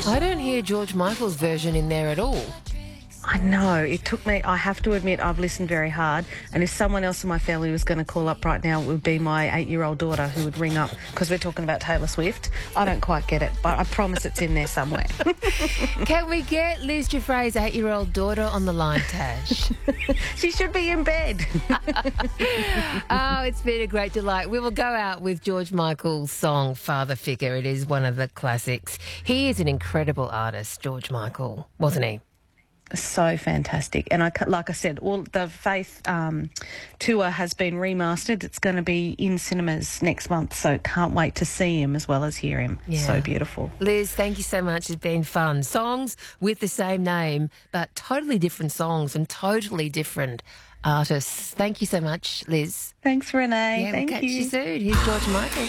I don't hear George Michael's version in there at all. I know. It took me, I have to admit, I've listened very hard. And if someone else in my family was going to call up right now, it would be my 8-year-old daughter who would ring up because we're talking about Taylor Swift. I don't quite get it, but I promise it's in there somewhere. Can we get Liz Giuffre's 8-year-old daughter on the line, Tash? She should be in bed. Oh, it's been a great delight. We will go out with George Michael's song, Father Figure. It is one of the classics. He is an incredible artist, George Michael, wasn't he? So fantastic. And like I said, all the Faith tour has been remastered. It's going to be in cinemas next month, so can't wait to see him as well as hear him. Yeah. So beautiful. Liz, thank you so much. It's been fun. Songs with the same name, but totally different songs and totally different artists. Thank you so much, Liz. Thanks, Renee. Yeah, Thank we'll catch you. you soon. Here's George Michael.